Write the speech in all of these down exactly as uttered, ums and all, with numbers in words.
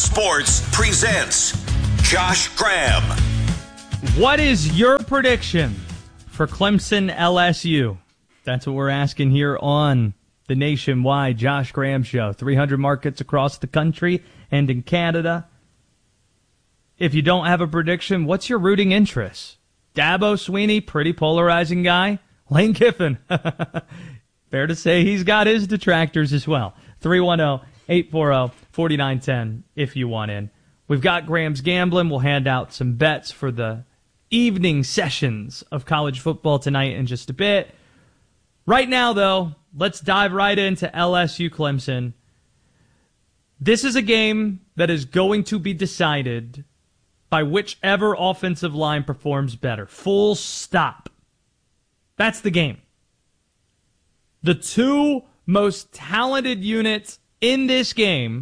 Sports presents Josh Graham. What is your prediction for Clemson L S U? That's what we're asking here on the nationwide Josh Graham Show. three hundred markets across the country and in Canada. If you don't have a prediction, what's your rooting interest? Dabo Swinney, pretty polarizing guy. Lane Kiffin, fair to say he's got his detractors as well. three one zero, eight four zero, four nine one zero if you want in. We've got Graham's Gambling. We'll hand out some bets for the evening sessions of college football tonight in just a bit. Right now, though, let's dive right into L S U Clemson. This is a game that is going to be decided by whichever offensive line performs better. Full stop. That's the game. The two most talented units in this game,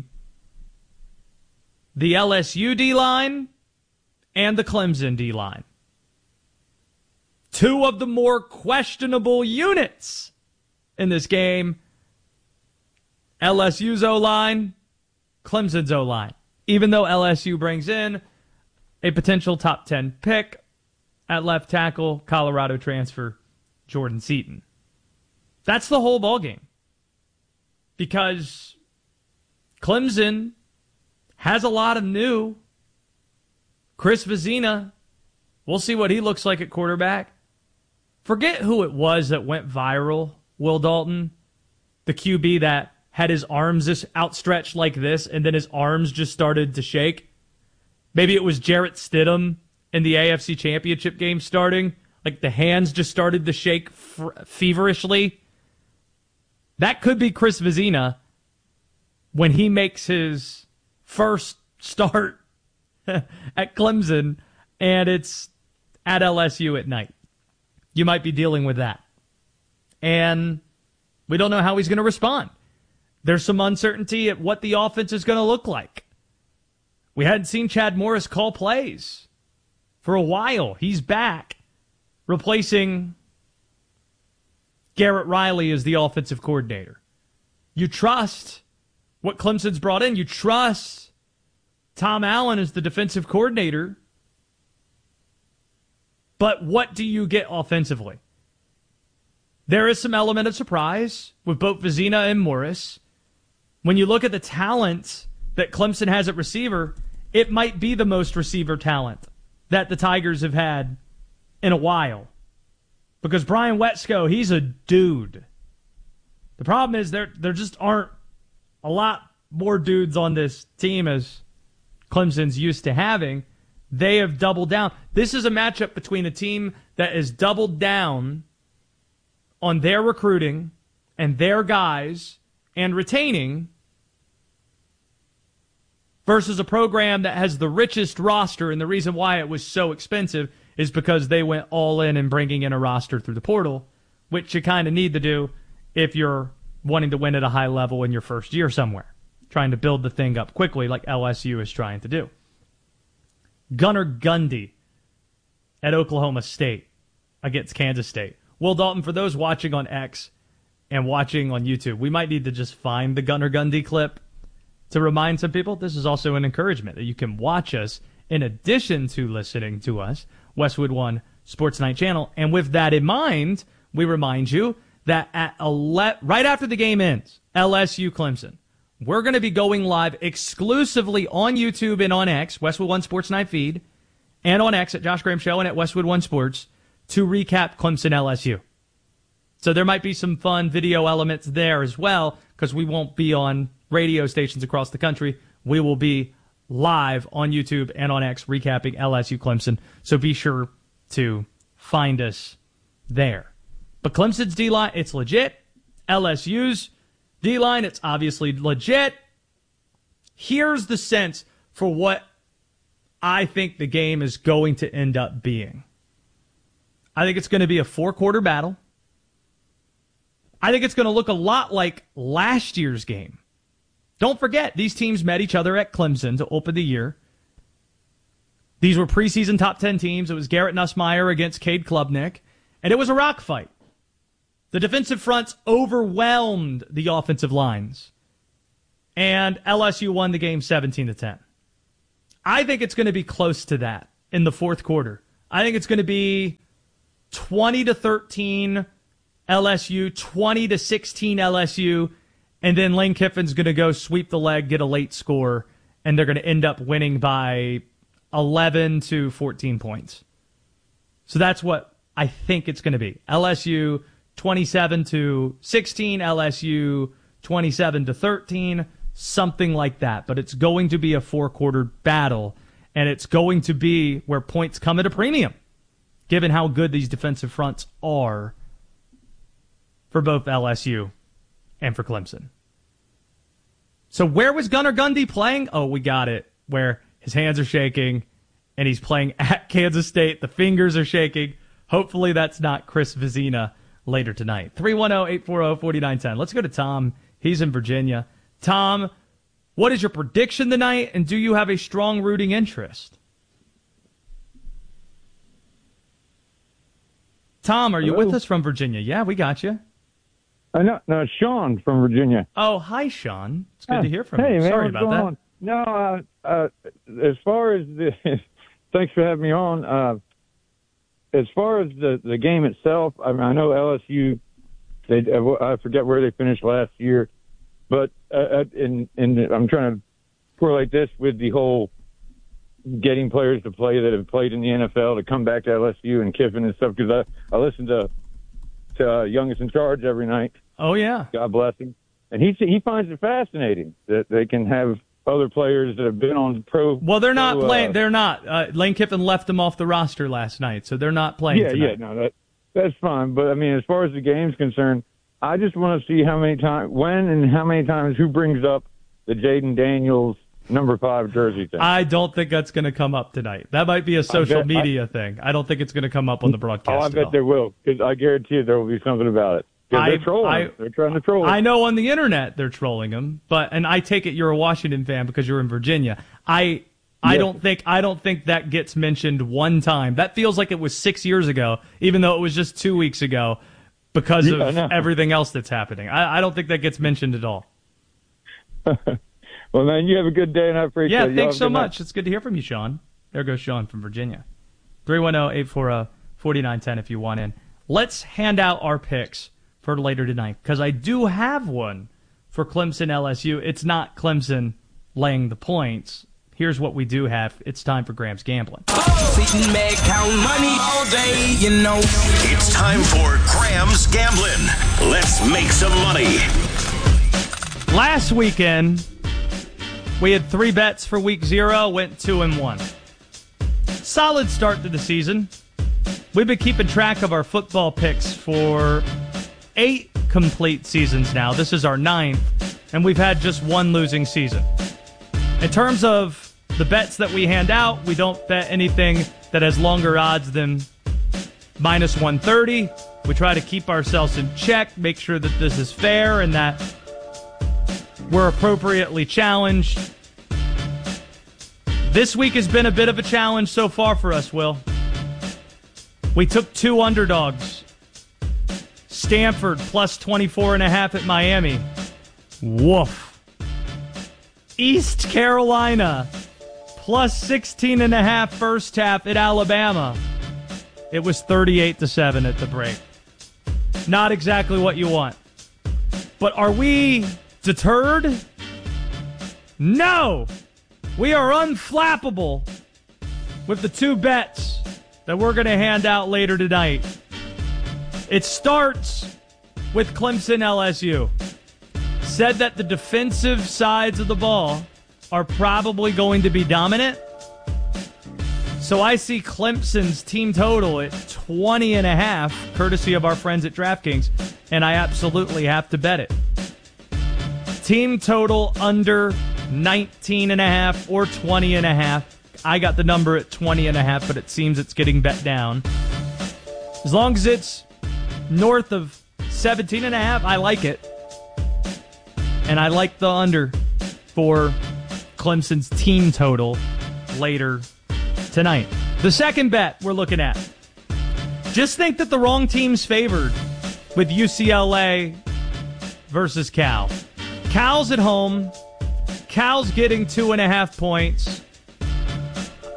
the L S U D-line and the Clemson D-line. Two of the more questionable units in this game, L S U's O-line, Clemson's O-line. Even though L S U brings in a potential top ten pick at left tackle, Colorado transfer Jordan Seaton. That's the whole ballgame. Because Clemson has a lot of new. Chris Vezina, we'll see what he looks like at quarterback. Forget who it was that went viral, Will Dalton, the Q B that had his arms just outstretched like this, and then his arms just started to shake. Maybe it was Jarrett Stidham in the A F C Championship game starting. Like the hands just started to shake f- feverishly. That could be Chris Vezina when he makes his first start at Clemson, and it's at L S U at night. You might be dealing with that. And we don't know how he's going to respond. There's some uncertainty at what the offense is going to look like. We hadn't seen Chad Morris call plays for a while. He's back, replacing Garrett Riley as the offensive coordinator. You trust what Clemson's brought in. You trust Tom Allen as the defensive coordinator. But what do you get offensively? There is some element of surprise with both Vezina and Morris. When you look at the talent that Clemson has at receiver, it might be the most receiver talent that the Tigers have had in a while. Because Brian Wetsko, he's a dude. The problem is there there just aren't a lot more dudes on this team as Clemson's used to having. They have doubled down. This is a matchup between a team that has doubled down on their recruiting and their guys and retaining versus a program that has the richest roster, and the reason why it was so expensive is because they went all in and bringing in a roster through the portal, which you kind of need to do if you're wanting to win at a high level in your first year somewhere, trying to build the thing up quickly like L S U is trying to do. Gunnar Gundy at Oklahoma State against Kansas State. Will Dalton, for those watching on X and watching on YouTube, we might need to just find the Gunnar Gundy clip to remind some people this is also an encouragement that you can watch us in addition to listening to us, Westwood One Sports Night Channel. And with that in mind, we remind you that at ele- right after the game ends, L S U Clemson, we're going to be going live exclusively on YouTube and on X, Westwood One Sports Night feed, and on X at Josh Graham Show and at Westwood One Sports to recap Clemson L S U. So there might be some fun video elements there as well, because we won't be on radio stations across the country. We will be live on YouTube and on X recapping L S U Clemson. So be sure to find us there. But Clemson's D-line, it's legit. L S U's D-line, it's obviously legit. Here's the sense for what I think the game is going to end up being. I think it's going to be a four-quarter battle. I think it's going to look a lot like last year's game. Don't forget, these teams met each other at Clemson to open the year. These were preseason top ten teams. It was Garrett Nussmeier against Cade Klubnik, and it was a rock fight. The defensive fronts overwhelmed the offensive lines, and L S U won the game seventeen to ten. I think it's going to be close to that in the fourth quarter. I think it's going to be twenty to thirteen L S U, twenty to sixteen L S U, and then Lane Kiffin's going to go sweep the leg, get a late score, and they're going to end up winning by eleven to fourteen points. So that's what I think it's going to be. L S U twenty-seven to sixteen, L S U twenty-seven to thirteen, something like that. But it's going to be a four-quarter battle, and it's going to be where points come at a premium, given how good these defensive fronts are for both L S U and for Clemson. So where was Gunnar Gundy playing? Oh, we got it. Where his hands are shaking, and he's playing at Kansas State. The fingers are shaking. Hopefully that's not Chris Vizina later tonight. three one zero, eight four zero, four nine one zero. Let's go to Tom. He's in Virginia. Tom, what is your prediction tonight, and do you have a strong rooting interest? Tom, are you Hello? with us from Virginia? Yeah, we got you. Uh, no, no, Sean from Virginia. Oh, hi, Sean. It's good Hi. to hear from hey, you. Man, Sorry what's about going that. On? No, uh, uh, as far as the, thanks for having me on. Uh, as far as the, the game itself, I mean, I know L S U, they, I forget where they finished last year, but uh, in, in, I'm trying to correlate this with the whole getting players to play that have played in the N F L to come back to L S U and Kiffin and stuff, because I, I listen to, to uh, Youngest in Charge every night. Oh, yeah. God bless him. And he he finds it fascinating that they can have other players that have been on pro. Well, they're not pro, playing. Uh, they're not. Uh, Lane Kiffin left them off the roster last night, so they're not playing yeah, tonight. yeah, no, that that's fine. But I mean, as far as the game's concerned, I just want to see how many times, when, and how many times who brings up the Jaden Daniels number five jersey thing. I don't think that's going to come up tonight. That might be a social bet, media I, thing. I don't think it's going to come up on the broadcast. Oh, I at bet all. there will, because I guarantee you there will be something about it. I, they're trolling. I, they're trying to troll. I know on the internet they're trolling him, but and I take it you're a Washington fan because you're in Virginia. I I Yes. don't think I don't think that gets mentioned one time. That feels like it was six years ago, even though it was just two weeks ago, because Yeah, I of know. everything else that's happening. I, I don't think that gets mentioned at all. Well, man, you have a good day, and I appreciate Yeah, it. You thanks have a so good night. much. It's good to hear from you, Sean. There goes Sean from Virginia. three one zero, eight four zero, four nine one zero if you want in. Let's hand out our picks for later tonight, because I do have one for Clemson L S U. It's not Clemson laying the points. Here's what we do have. It's time for Graham's Gambling. Sitting back, count money all day, you know. It's time for Graham's Gambling. Let's make some money. Last weekend, we had three bets for week zero, went two and one. Solid start to the season. We've been keeping track of our football picks for eight complete seasons now. This is our ninth, and we've had just one losing season. In terms of the bets that we hand out, we don't bet anything that has longer odds than minus one thirty. We try to keep ourselves in check, make sure that this is fair and that we're appropriately challenged. This week has been a bit of a challenge so far for us, Will. We took two underdogs. Stanford plus twenty-four and a half at Miami. Woof. East Carolina plus sixteen and a half first half at Alabama. It was thirty-eight to seven at the break. Not exactly what you want. But are we deterred? No. We are unflappable with the two bets that we're going to hand out later tonight. It starts with Clemson L S U. Said that the defensive sides of the ball are probably going to be dominant. So I see Clemson's team total at twenty and a half, courtesy of our friends at DraftKings, and I absolutely have to bet it. Team total under nineteen and a half or twenty and a half. I got the number at twenty and a half, but it seems it's getting bet down. As long as it's north of seventeen and a half, I like it. And I like the under for Clemson's team total later tonight. The second bet we're looking at. Just think that the wrong team's favored with U C L A versus Cal. Cal's at home. Cal's getting two and a half points.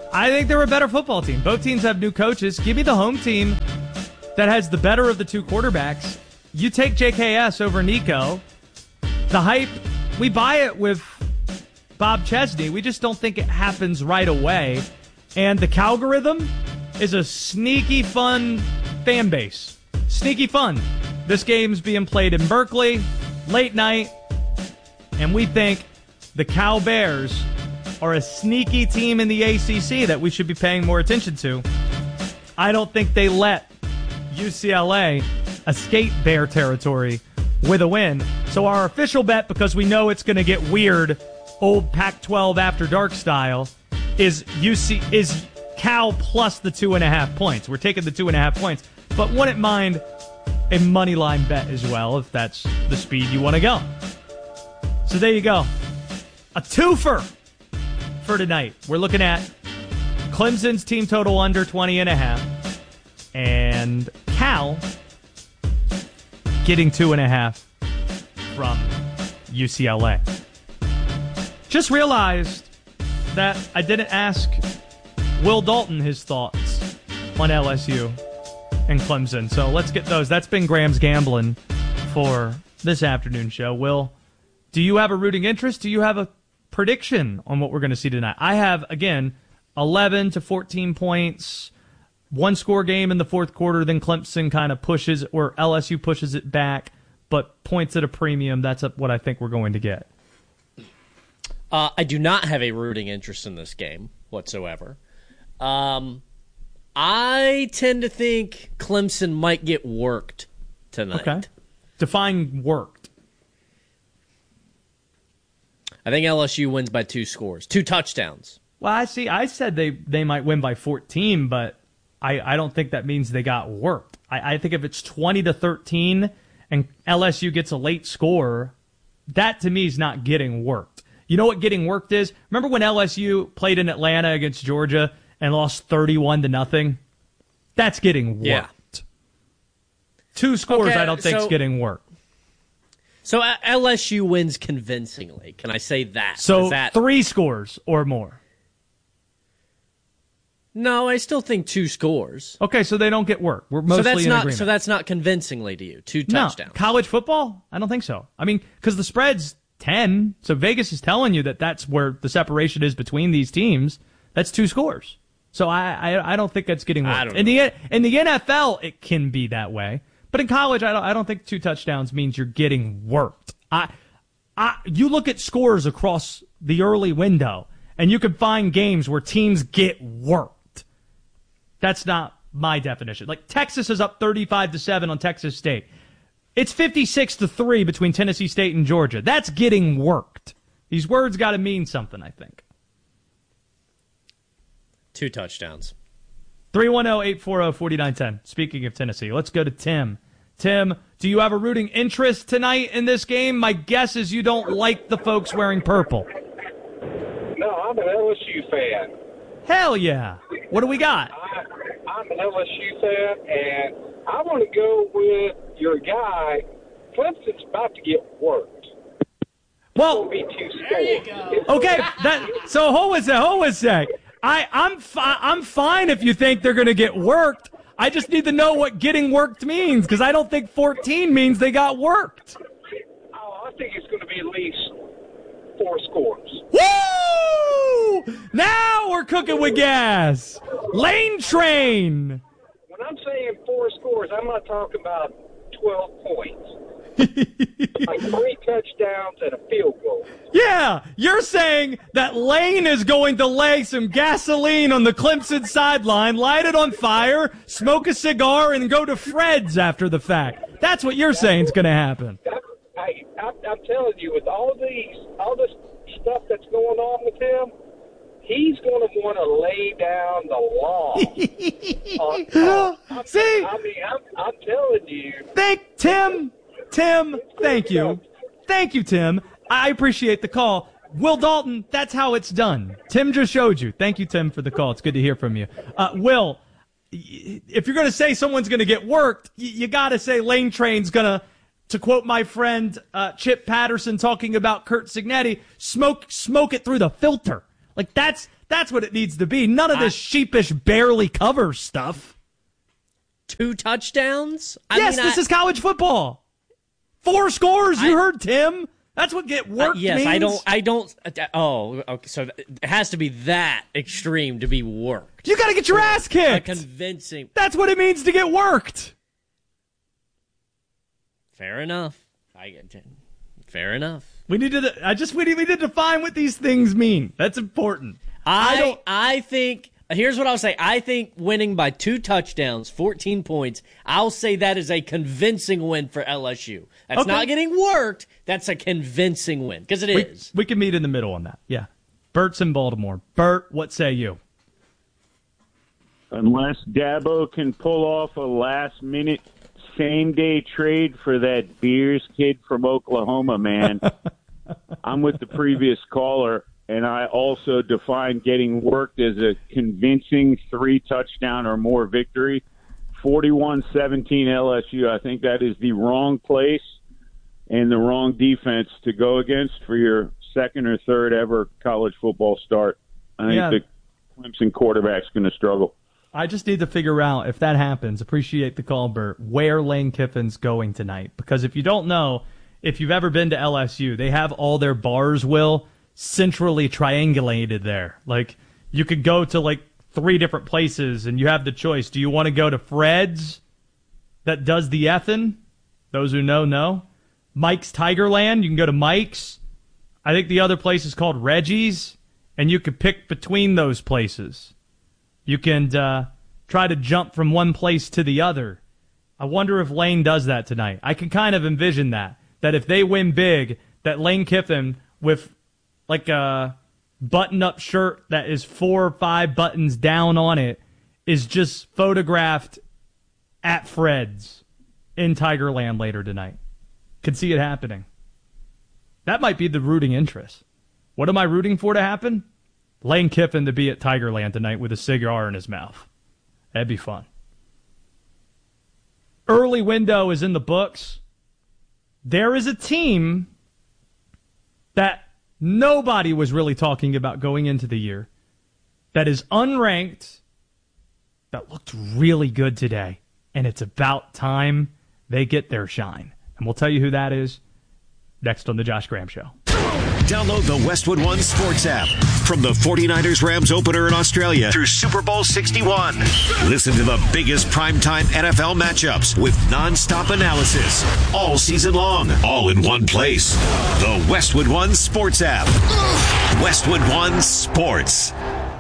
I think they're a better football team. Both teams have new coaches. Give me the home team that has the better of the two quarterbacks. You take J K S over Nico. The hype, we buy it with Bob Chesney. We just don't think it happens right away. And the Calgorithm is a sneaky fun fan base. Sneaky fun. This game's being played in Berkeley, late night, and we think the Cal Bears are a sneaky team in the A C C that we should be paying more attention to. I don't think they let U C L A escape Bear territory with a win. So our official bet, because we know it's going to get weird, old Pac twelve after dark style, is U C is Cal plus the two and a half points. We're taking the two and a half points, but wouldn't mind a money line bet as well if that's the speed you want to go. So there you go, a twofer for tonight. We're looking at Clemson's team total under twenty and a half, and Cal getting two and a half from U C L A. Just realized that I didn't ask Will Dalton his thoughts on L S U and Clemson. So let's get those. That's been Graham's Gambling for this afternoon show. Will, do you have a rooting interest? Do you have a prediction on what we're going to see tonight? I have, again, eleven to fourteen points, one score game in the fourth quarter, then Clemson kind of pushes, or L S U pushes it back, but points at a premium. That's what I think we're going to get. Uh, I do not have a rooting interest in this game whatsoever. Um, I tend to think Clemson might get worked tonight. Okay. Define worked. I think L S U wins by two scores, two touchdowns. Well, I see. I said they, they might win by fourteen, but I, I don't think that means they got worked. I, I think if it's twenty to thirteen and L S U gets a late score, that to me is not getting worked. You know what getting worked is? Remember when L S U played in Atlanta against Georgia and lost thirty-one to nothing? That's getting worked. Yeah. Two scores okay, I don't think is so, getting worked. So uh, L S U wins convincingly. Can I say that? So that... three scores or more. No, I still think two scores. Okay, so they don't get worked. We're mostly so that's in not, agreement. So that's not convincingly to you. Two touchdowns. No. College football? I don't think so. I mean, because the spread's ten, so Vegas is telling you that that's where the separation is between these teams. That's two scores. So I I, I don't think that's getting worked. I don't in know. the in the N F L, it can be that way, but in college, I don't I don't think two touchdowns means you're getting worked. I I you look at scores across the early window, and you can find games where teams get worked. That's not my definition. Like Texas is up thirty-five to seven on Texas State. It's fifty-six to three between Tennessee State and Georgia. That's getting worked. These words got to mean something, I think. Two touchdowns. three one zero, eight four zero, four nine one zero. Speaking of Tennessee, let's go to Tim. Tim, do you have a rooting interest tonight in this game? My guess is you don't like the folks wearing purple. No, I'm an L S U fan. Hell yeah. What do we got? I, I'm an L S U fan, and I want to go with your guy. Clemson's about to get worked. Well, It'll be two scores. okay, that so hold a sec, hold a sec. I I'm fi- I'm fine if you think they're going to get worked. I just need to know what getting worked means, because I don't think fourteen means they got worked. Oh, I think it's going to be at least four scores. Woo! Now we're cooking with gas. Lane train. When I'm saying four scores, I'm not talking about twelve points. Like three touchdowns and a field goal. Yeah, you're saying that Lane is going to lay some gasoline on the Clemson sideline, light it on fire, smoke a cigar, and go to Fred's after the fact. That's what you're saying is going to happen. That, I, I'm, I'm telling you, with all these, all this stuff that's going on with him, he's going to want to lay down the law. on, on, See? I mean, I'm, I'm telling you. Thank Tim. Tim, thank you. Thank you, Tim. I appreciate the call. Will Dalton, that's how it's done. Tim just showed you. Thank you, Tim, for the call. It's good to hear from you. Uh, Will, if you're going to say someone's going to get worked, you, you got to say Lane Train's going to, to quote my friend uh, Chip Patterson talking about Kurt Signetti, smoke smoke it through the filter. Like, that's That's what it needs to be. None of this I, sheepish barely cover stuff. Two touchdowns? I yes, mean, this I, is college football. Four scores. You I, heard Tim. That's what get worked uh, yes, means. I don't. I don't. Uh, oh, okay. So it has to be that extreme to be worked. You got to get your ass kicked. A convincing. That's what it means to get worked. Fair enough. I get it. Fair enough. We need to. I just we need, we need to define what these things mean. That's important. I, I don't. I think. Here's what I'll say. I think winning by two touchdowns, fourteen points, I'll say that is a convincing win for L S U. That's okay. Not getting worked. That's a convincing win, because it we, is. We can meet in the middle on that. Yeah. Bert's in Baltimore. Bert, what say you? Unless Dabo can pull off a last-minute same-day trade for that Beers kid from Oklahoma, man, I'm with the previous caller. And I also define getting worked as a convincing three-touchdown or more victory. forty-one seventeen L S U. I think that is the wrong place and the wrong defense to go against for your second or third ever college football start. I think yeah. the Clemson quarterback's going to struggle. I just need to figure out, if that happens, appreciate the call, Bert, where Lane Kiffin's going tonight. Because if you don't know, if you've ever been to L S U, they have all their bars, Will, centrally triangulated there. Like, you could go to like three different places and you have the choice. Do you want to go to Fred's that does the effing? Those who know, know. Mike's Tigerland, you can go to Mike's. I think the other place is called Reggie's, and you could pick between those places. You can uh, try to jump from one place to the other. I wonder if Lane does that tonight. I can kind of envision that, that if they win big, that Lane Kiffin with like a button-up shirt that is four or five buttons down on it is just photographed at Fred's in Tigerland later tonight. Could see it happening. That might be the rooting interest. What am I rooting for to happen? Lane Kiffin to be at Tigerland tonight with a cigar in his mouth. That'd be fun. Early window is in the books. There is a team that nobody was really talking about going into the year, that is unranked, that looked really good today, and it's about time they get their shine. And we'll tell you who that is next on the Josh Graham Show. Download the Westwood One Sports app. From the forty-niners Rams opener in Australia through Super Bowl sixty-one. Listen to the biggest primetime N F L matchups with nonstop analysis all season long, all in one place. The Westwood One Sports app. Westwood One Sports.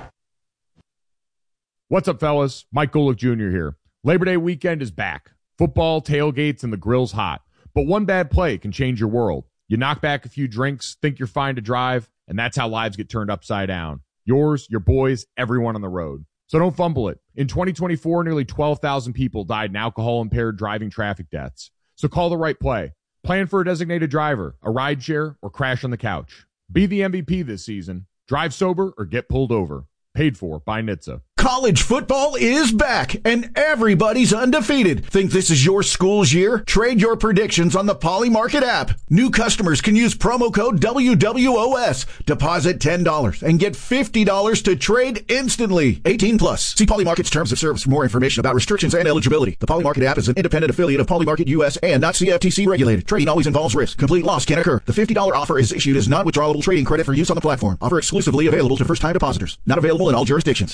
What's up, fellas? Mike Golick Junior here. Labor Day weekend is back. Football, tailgates, and the grill's hot. But one bad play can change your world. You knock back a few drinks, think you're fine to drive, and that's how lives get turned upside down. Yours, your boys, everyone on the road. So don't fumble it. In twenty twenty-four, nearly twelve thousand people died in alcohol-impaired driving traffic deaths. So call the right play. Plan for a designated driver, a rideshare, or crash on the couch. Be the M V P this season. Drive sober or get pulled over. Paid for by N H T S A. College football is back, and everybody's undefeated. Think this is your school's year? Trade your predictions on the Polymarket app. New customers can use promo code W W O S. Deposit ten dollars and get fifty dollars to trade instantly. eighteen plus. See Polymarket's terms of service for more information about restrictions and eligibility. The Polymarket app is an independent affiliate of Polymarket U S and not C F T C regulated. Trading always involves risk. Complete loss can occur. The fifty dollars offer is issued as non-withdrawable trading credit for use on the platform. Offer exclusively available to first-time depositors. Not available in all jurisdictions.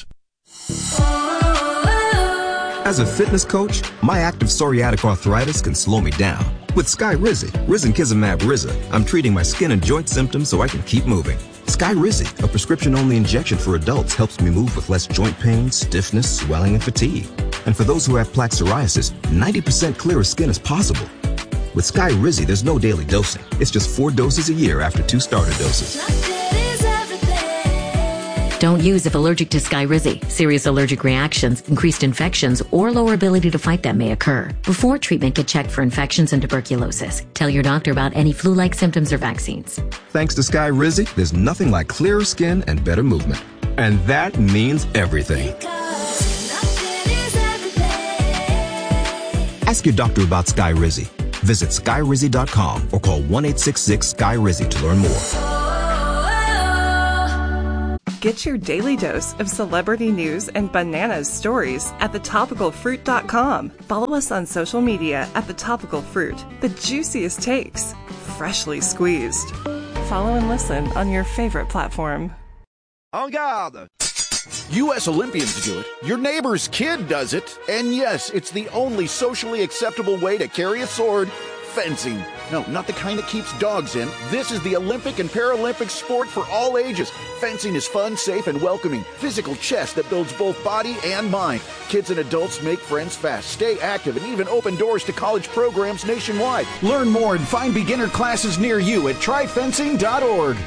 As a fitness coach, my active psoriatic arthritis can slow me down. With Skyrizi, Risankizumab Riza, I'm treating my skin and joint symptoms so I can keep moving. Skyrizi, a prescription-only injection for adults, helps me move with less joint pain, stiffness, swelling, and fatigue. And for those who have plaque psoriasis, ninety percent clearer skin is possible. With Skyrizi, there's no daily dosing. It's just four doses a year after two starter doses. Don't use if allergic to Skyrizi. Serious allergic reactions, increased infections, or lower ability to fight them may occur. Before treatment, get checked for infections and tuberculosis. Tell your doctor about any flu-like symptoms or vaccines. Thanks to Skyrizi, there's nothing like clearer skin and better movement. And that means everything. Ask your doctor about Skyrizi. Visit Skyrizi dot com or call one eight six six Skyrizi to learn more. Get your daily dose of celebrity news and bananas stories at the topical fruit dot com. Follow us on social media at The Topical Fruit. The juiciest takes, freshly squeezed. Follow and listen on your favorite platform. En garde! U S Olympians do it. Your neighbor's kid does it. And yes, it's the only socially acceptable way to carry a sword. Fencing. No, not the kind that keeps dogs in. This is the Olympic and Paralympic sport for all ages. Fencing is fun, safe, and welcoming. Physical chess that builds both body and mind. Kids and adults make friends fast, stay active, and even open doors to college programs nationwide. Learn more and find beginner classes near you at try fencing dot org.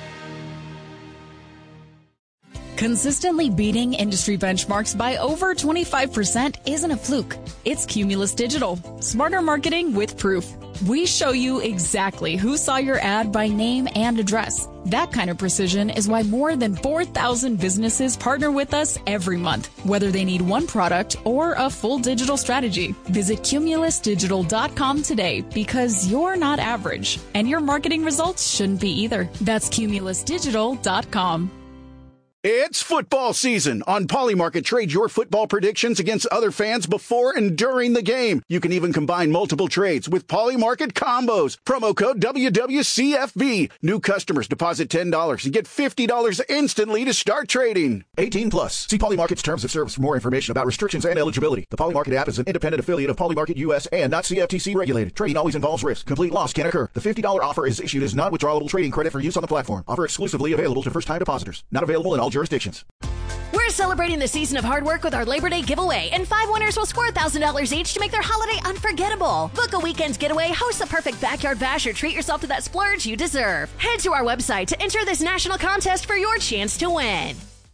Consistently beating industry benchmarks by over twenty-five percent isn't a fluke. It's Cumulus Digital. Smarter marketing with proof. We show you exactly who saw your ad by name and address. That kind of precision is why more than four thousand businesses partner with us every month, whether they need one product or a full digital strategy. Visit cumulus digital dot com today because you're not average, and your marketing results shouldn't be either. That's cumulus digital dot com. It's football season. On Polymarket, trade your football predictions against other fans before and during the game. You can even combine multiple trades with Polymarket combos. Promo code W W C F B. New customers deposit ten dollars and get fifty dollars instantly to start trading. eighteen plus. See Polymarket's terms of service for more information about restrictions and eligibility. The Polymarket app is an independent affiliate of Polymarket U S and not C F T C regulated. Trading always involves risk. Complete loss can occur. The fifty dollars offer is issued as non-withdrawable trading credit for use on the platform. Offer exclusively available to first-time depositors. Not available in all jurisdictions. We're celebrating the season of hard work with our Labor Day giveaway, and five winners will score one thousand dollars each to make their holiday unforgettable. Book a weekend's getaway, host the perfect backyard bash, or treat yourself to that splurge you deserve. Head to our website to enter this national contest for your chance to win.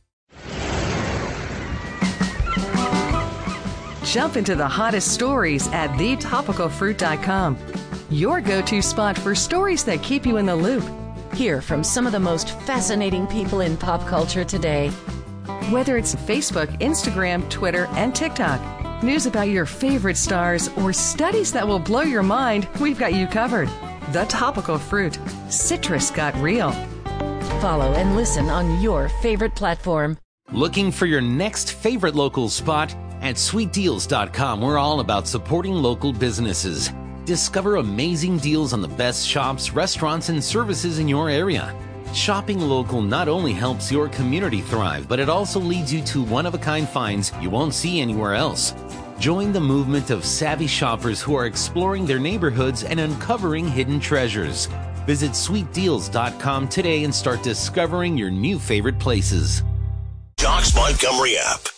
Jump into the hottest stories at the topical fruit dot com. Your go-to spot for stories that keep you in the loop. Hear from some of the most fascinating people in pop culture today. Whether it's Facebook, Instagram, Twitter, and TikTok, news about your favorite stars, or studies that will blow your mind, we've got you covered. The Topical Fruit. Citrus got real. Follow and listen on your favorite platform. Looking for your next favorite local spot? At sweet deals dot com, we're all about supporting local businesses. Discover amazing deals on the best shops, restaurants, and services in your area. Shopping local not only helps your community thrive, but it also leads you to one-of-a-kind finds you won't see anywhere else. Join the movement of savvy shoppers who are exploring their neighborhoods and uncovering hidden treasures. Visit sweet deals dot com today and start discovering your new favorite places. Docs Montgomery app.